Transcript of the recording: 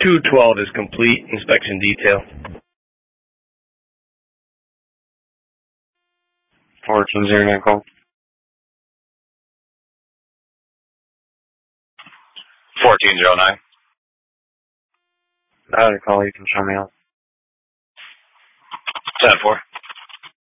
212 is complete. Inspection detail. 1409 call. 1409. I had a call. You can show me out. 10-4.